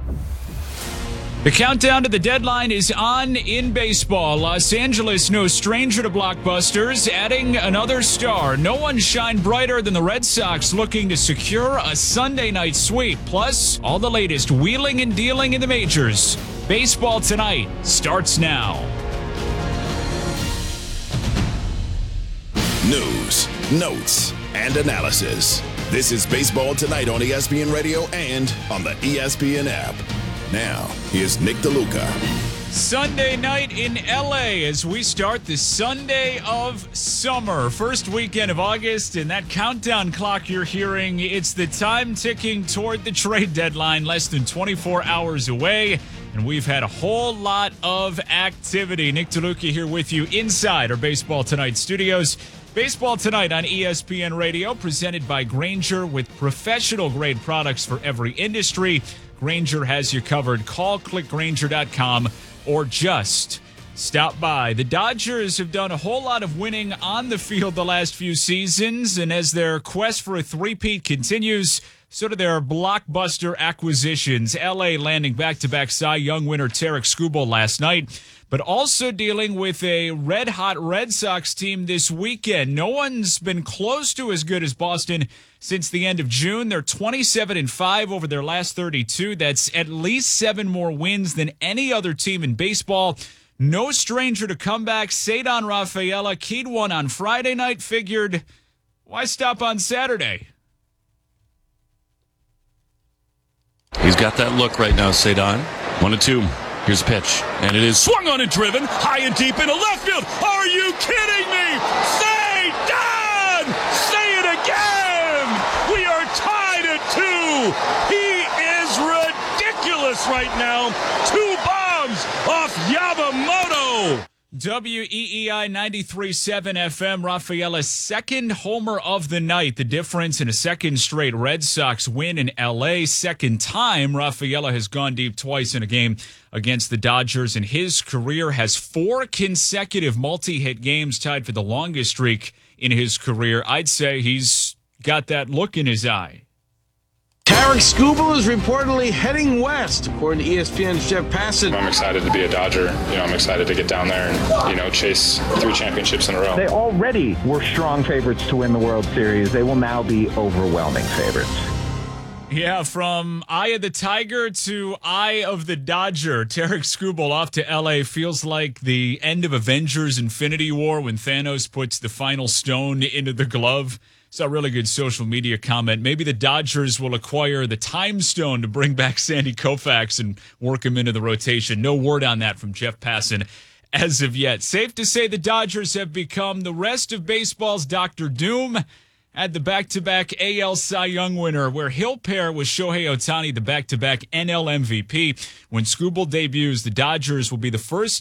The countdown to the deadline is on in baseball. Los Angeles, no stranger to blockbusters, adding another star. No one shined brighter than the Red Sox, looking to secure a Sunday night sweep. Plus, all the latest wheeling and dealing in the majors. Baseball Tonight starts now. News, notes, and analysis. This is Baseball Tonight on ESPN Radio and on the ESPN app. Now, here's Nick DeLuca. Sunday night in L.A. as we start the Sunday of summer. First weekend of August, and that countdown clock you're hearing, it's the time ticking toward the trade deadline, less than 24 hours away. And we've had a whole lot of activity. Nick DeLuca here with you inside our Baseball Tonight studios. Baseball Tonight on ESPN Radio, presented by Grainger, with professional-grade products for every industry. Grainger has you covered. Call clickgrainger.com or just stop by. The Dodgers have done a whole lot of winning on the field the last few seasons, and as their quest for a three-peat continues, so do their blockbuster acquisitions. L.A. landing back-to-back Cy Young winner Tarik Skubal last night, but also dealing with a red-hot Red Sox team this weekend. No one's been close to as good as Boston since the end of June. They're 27-5 over their last 32. That's at least 7 more wins than any other team in baseball. No stranger to comeback. Ceddanne Rafaela keyed one on Friday night. Figured, why stop on Saturday? He's got that look right now, Ceddanne. 1-2. Here's a pitch. And it is swung on and driven. High and deep into left field. Are you kidding me? Ceddanne! Say it again! We are tied at 2. He is ridiculous right now. 2 bombs off Yamamoto. WEEI 93.7 FM, Rafaela's second homer of the night. The difference in a second straight Red Sox win in L.A. Second time Rafaela has gone deep twice in a game against the Dodgers, and his career has 4 consecutive multi-hit games, tied for the longest streak in his career. I'd say he's got that look in his eye. Tarik Skubal is reportedly heading west, according to ESPN's Jeff Passan. I'm excited to be a Dodger. I'm excited to get down there and, chase 3 championships in a row. They already were strong favorites to win the World Series. They will now be overwhelming favorites. Yeah, from Eye of the Tiger to Eye of the Dodger, Tarik Skubal off to L.A. feels like the end of Avengers Infinity War when Thanos puts the final stone into the glove. It's a really good social media comment. Maybe the Dodgers will acquire the time stone to bring back Sandy Koufax and work him into the rotation. No word on that from Jeff Passan as of yet. Safe to say the Dodgers have become the rest of baseball's Dr. Doom. At the back-to-back AL Cy Young winner, where he'll pair with Shohei Ohtani, the back-to-back NL MVP. When Skubal debuts, the Dodgers will be the first